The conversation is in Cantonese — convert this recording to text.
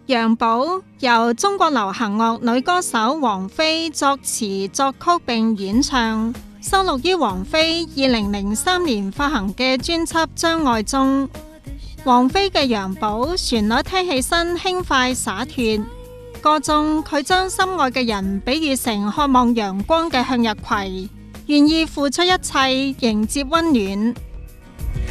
楊寶由中國流行樂女歌手王菲作詞作曲並演唱，收錄於王菲2003年發行嘅專輯《將愛》中。王菲嘅楊寶旋律聽起身輕快灑脫，歌中佢將心愛嘅人比喻成渴望陽光嘅向日葵，願意付出一切迎接溫暖。